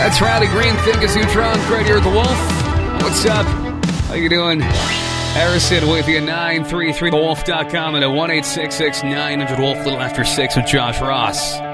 That's Riley Green, Think As You Drunk, right here at The Wolf. What's up? How you doing? Harrison with you, 933thewolf.com and at 1-866-900-WOLF, little after 6 with Josh Ross.